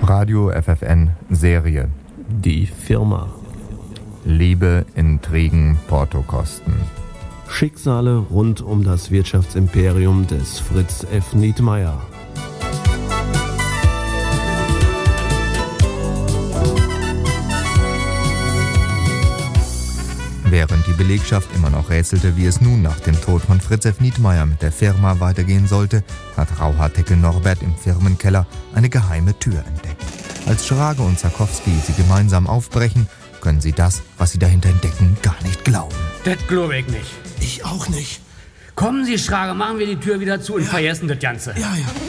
Radio FFN Serie. Die Firma. Liebe, Intrigen, Portokosten. Schicksale rund um das Wirtschaftsimperium des Fritz F. Nietmeyer. Während die Belegschaft immer noch rätselte, wie es nun nach dem Tod von Fritz F. Nietmeyer mit der Firma weitergehen sollte, hat Rauhaartickel Norbert im Firmenkeller eine geheime Tür entdeckt. Als Schrage und Zarkowski sie gemeinsam aufbrechen, können sie das, was sie dahinter entdecken, gar nicht glauben. Das glaube ich nicht. Ich auch nicht. Kommen Sie, Schrage, machen wir die Tür wieder zu und vergessen das Ganze. Ja.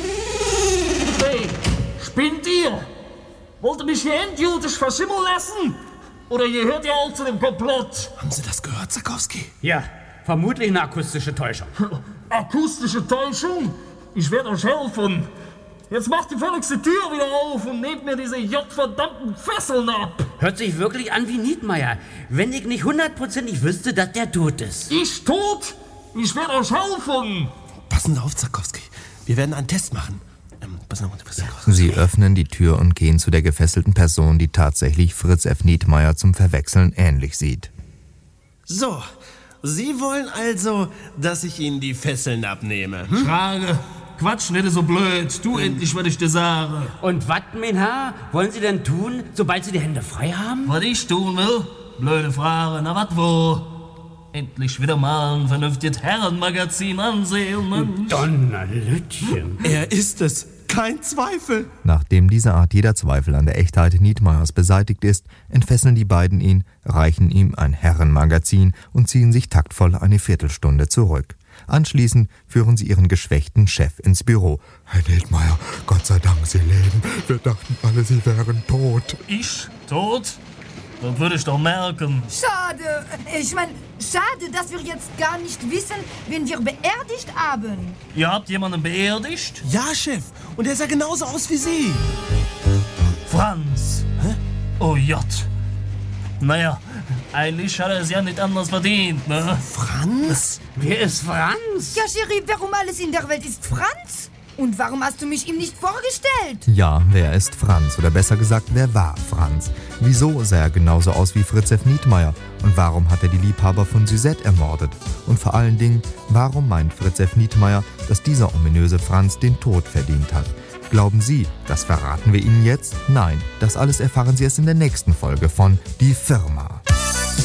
Hey, spinnt ihr? Wollt ihr mich hier endgültig verschimmeln lassen? Oder gehört ihr auch zu dem Komplott? Haben Sie das gehört, Zarkowski? Ja, vermutlich eine akustische Täuschung. Akustische Täuschung? Ich werde euch helfen. Jetzt macht die völligste Tür wieder auf und nehmt mir diese verdammten Fesseln ab. Hört sich wirklich an wie Nietmeyer. Wenn ich nicht 100%ig wüsste, dass der tot ist. Ich tot? Ich werde euch helfen. Passen Sie auf, Zarkowski. Wir werden einen Test machen. Sie öffnen die Tür und gehen zu der gefesselten Person, die tatsächlich Fritz F. Nietmeyer zum Verwechseln ähnlich sieht. So, Sie wollen also, dass ich Ihnen die Fesseln abnehme? Frage. Quatsch, nicht so blöd. Du endlich, was ich dir sage. Und was, mein Herr, wollen Sie denn tun, sobald Sie die Hände frei haben? Was ich tun will? Blöde Frage. Na, was wo? Endlich wieder mal ein vernünftiges Herrenmagazin ansehen, Mensch. Donnerlütchen. Er ist es. Kein Zweifel. Nachdem diese Art jeder Zweifel an der Echtheit Nietmeyers beseitigt ist, entfesseln die beiden ihn, reichen ihm ein Herrenmagazin und ziehen sich taktvoll eine Viertelstunde zurück. Anschließend führen sie ihren geschwächten Chef ins Büro. Herr Nietmeyer, Gott sei Dank, Sie leben. Wir dachten alle, Sie wären tot. Ich? Tot? Das würde ich doch merken. Schade. Ich meine, schade, dass wir jetzt gar nicht wissen, wen wir beerdigt haben. Ihr habt jemanden beerdigt? Ja, Chef. Und er sah genauso aus wie Sie. Franz. Hä? Oh J. Naja, eigentlich hat er es ja nicht anders verdient, ne? Franz? Wer ist Franz? Ja, Cherie, warum alles in der Welt ist Franz? Und warum hast du mich ihm nicht vorgestellt? Ja, wer ist Franz? Oder besser gesagt, wer war Franz? Wieso sah er genauso aus wie Fritz F. Nietmeyer? Und warum hat er die Liebhaber von Suzette ermordet? Und vor allen Dingen, warum meint Fritz F. Nietmeyer, dass dieser ominöse Franz den Tod verdient hat? Glauben Sie, das verraten wir Ihnen jetzt? Nein, das alles erfahren Sie erst in der nächsten Folge von Die Firma.